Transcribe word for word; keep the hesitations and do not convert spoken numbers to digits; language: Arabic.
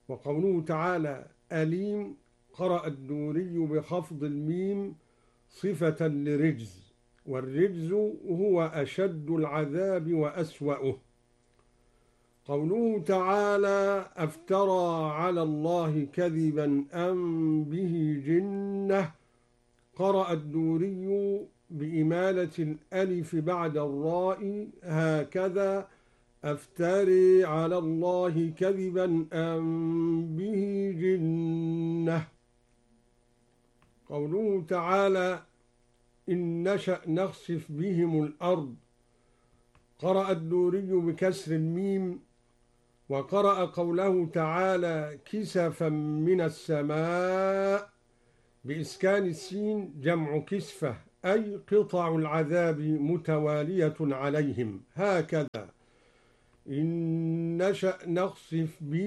وقوله تعالى أليم قرأ الدوري بخفض الميم صفة لرجز، والرجز هو أشد العذاب وأسوأه. قوله تعالى أفترى على الله كذبا أم به جنة، قرأ الدوري بإمالة الألف بعد الراء هكذا أفتري على الله كذبا أم به جنة. قوله تعالى إن نشأ نخسف بهم الأرض، قرأ الدوري بكسر الميم، وقرأ قوله تعالى كسفا من السماء بإسكان السين جمع كسفة، أي قطع العذاب متوالية عليهم هكذا إن نشأ نخسف بهم